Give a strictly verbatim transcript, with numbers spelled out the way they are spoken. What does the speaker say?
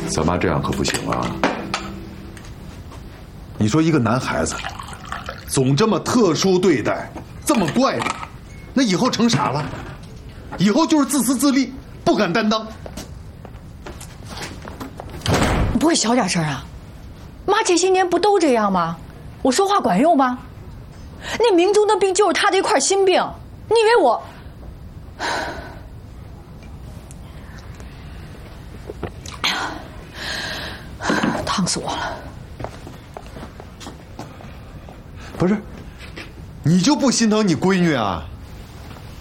咱妈这样可不行啊！ 你说一个男孩子，总这么特殊对待，这么怪的，那以后成啥了？以后就是自私自利，不敢担当。 不会小点声啊？妈这些年不都这样吗？我说话管用吗？那明中的病就是他的一块心病，你以为我？哎呀，烫死我了！ 不是，你就不心疼你闺女啊？